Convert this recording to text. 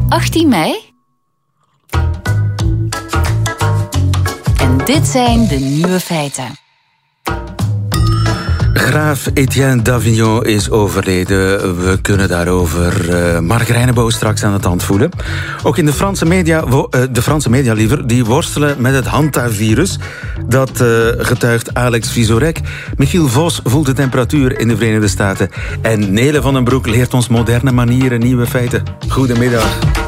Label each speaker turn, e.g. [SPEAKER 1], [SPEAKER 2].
[SPEAKER 1] 18 mei. En dit zijn de nieuwe feiten.
[SPEAKER 2] Graaf Etienne d'Avignon is overleden. We kunnen daarover Mark Reineboom straks aan de tand voelen. Ook in de Franse media die worstelen met het hantavirus. Dat getuigt Alex Vizorek. Michiel Vos voelt de temperatuur in de Verenigde Staten. En Nele van den Broek leert ons moderne manieren, nieuwe feiten. Goedemiddag.